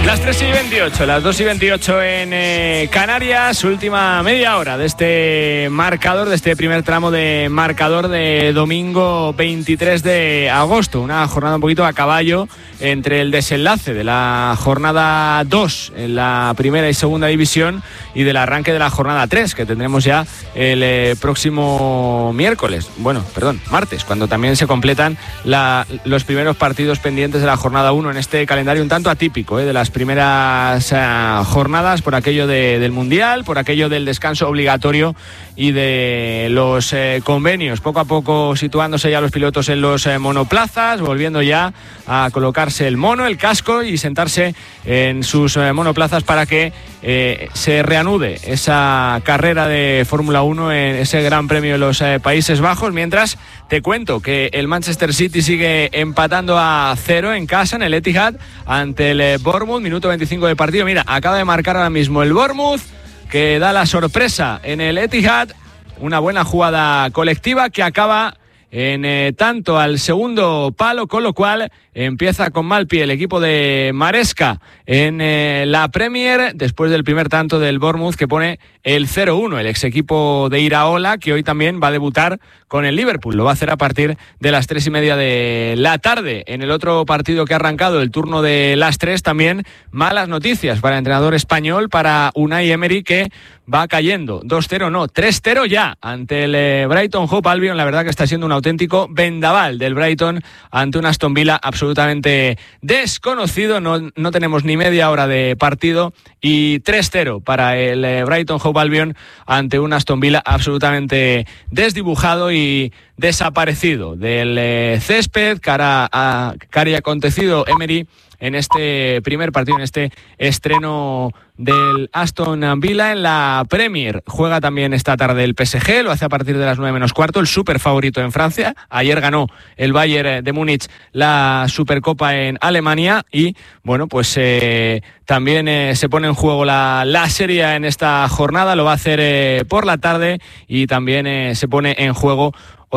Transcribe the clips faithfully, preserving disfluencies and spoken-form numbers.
Las tres y veintiocho, las dos y veintiocho en eh, Canarias, última media hora de este marcador, de este primer tramo de marcador de domingo veintitrés de agosto. Una jornada un poquito a caballo entre el desenlace de la jornada dos en la primera y segunda división y del arranque de la jornada tres, que tendremos ya el eh, próximo miércoles, bueno, perdón, martes, cuando también se completan la, los primeros partidos pendientes de la jornada uno en este calendario un tanto atípico, eh, de las primeras uh, jornadas, por aquello de, del Mundial, por aquello del descanso obligatorio y de los eh, convenios, poco a poco situándose ya los pilotos en los eh, monoplazas, volviendo ya a colocarse el mono, el casco y sentarse en sus eh, monoplazas para que eh, se reanude esa carrera de Fórmula uno en ese Gran Premio de los eh, Países Bajos. Mientras te cuento que el Manchester City sigue empatando a cero en casa en el Etihad ante el eh, Bournemouth, minuto veinticinco de partido. Mira, acaba de marcar ahora mismo el Bournemouth, que da la sorpresa en el Etihad, una buena jugada colectiva que acaba en eh, tanto al segundo palo, con lo cual empieza con mal pie el equipo de Maresca en eh, la Premier, después del primer tanto del Bournemouth, que pone el cero uno, el ex equipo de Iraola, que hoy también va a debutar con el Liverpool. Lo va a hacer a partir de las tres y media de la tarde. En el otro partido que ha arrancado, el turno de las tres, también malas noticias para el entrenador español, para Unai Emery, que va cayendo dos cero, no, tres cero ya ante el eh, Brighton Hove Albion. La verdad que está siendo un auténtico vendaval del Brighton ante un Aston Villa absolutamente desconocido. No, no tenemos ni media hora de partido y tres cero para el eh, Brighton Hove Albion ante un Aston Villa absolutamente desdibujado y desaparecido del eh, césped. Cara a cara y acontecido Emery en este primer partido, en este estreno del Aston Villa en la Premier. Juega también esta tarde el P S G, lo hace a partir de las nueve menos cuarto, el súper favorito en Francia. Ayer ganó el Bayern de Múnich la Supercopa en Alemania y, bueno, pues eh, también eh, se pone en juego la, la Serie A en esta jornada, lo va a hacer eh, por la tarde y también eh, se pone en juego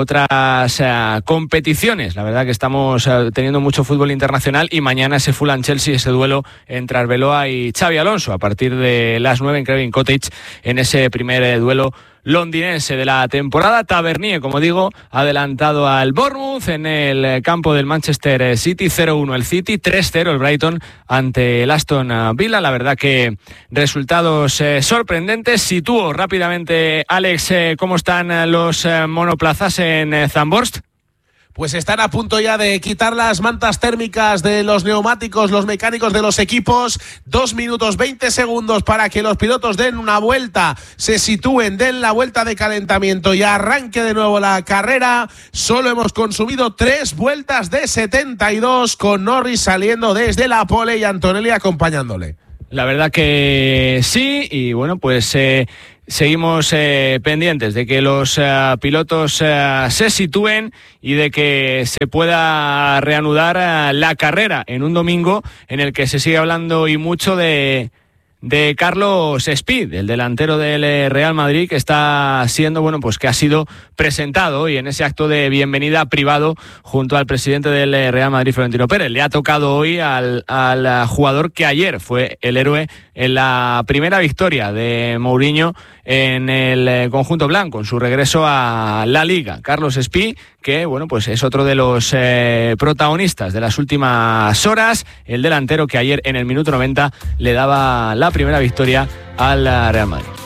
otras uh, competiciones. La verdad que estamos uh, teniendo mucho fútbol internacional y mañana ese Fulham-Chelsea, ese duelo entre Arbeloa y Xabi Alonso a partir de las nueve en Craven Cottage, en ese primer eh, duelo londinense de la temporada. Tavernier, como digo, adelantado al Bournemouth en el campo del Manchester City, cero uno el City, tres cero el Brighton ante el Aston Villa. La verdad que resultados eh, sorprendentes. Sitúo rápidamente, Alex, eh, cómo están los eh, monoplazas en eh, Zandvoort. Pues están a punto ya de quitar las mantas térmicas de los neumáticos, los mecánicos de los equipos. Dos minutos veinte segundos para que los pilotos den una vuelta, se sitúen, den la vuelta de calentamiento y arranque de nuevo la carrera. Solo hemos consumido tres vueltas de setenta y dos, con Norris saliendo desde la pole y Antonelli acompañándole. La verdad que sí, y bueno, pues eh, seguimos eh, pendientes de que los eh, pilotos eh, se sitúen y de que se pueda reanudar eh, la carrera en un domingo en el que se sigue hablando y mucho de... de Carlos Speed, el delantero del Real Madrid, que está siendo, bueno, pues que ha sido presentado hoy en ese acto de bienvenida privado junto al presidente del Real Madrid, Florentino Pérez. Le ha tocado hoy al, al jugador que ayer fue el héroe en la primera victoria de Mourinho en el conjunto blanco, en su regreso a la Liga. Carlos Speed, que, bueno, pues es otro de los eh, protagonistas de las últimas horas, el delantero que ayer en el minuto noventa le daba la primera victoria al Real Madrid.